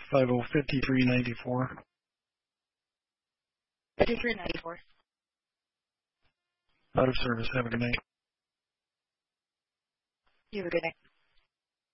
505394. 5394. Out of service. Have a good night. You have a good night.